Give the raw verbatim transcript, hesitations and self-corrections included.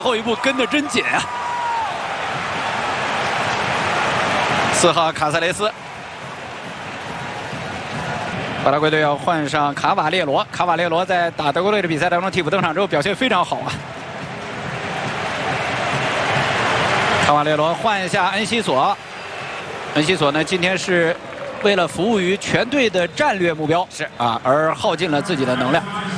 后一步跟得真紧啊！四号卡塞雷斯，巴拉圭队要换上卡瓦列罗。卡瓦列罗在打德国队的比赛当中替补登场之后表现非常好啊。卡瓦列罗换一下恩西索，恩西索呢今天是为了服务于全队的战略目标是啊而耗尽了自己的能量。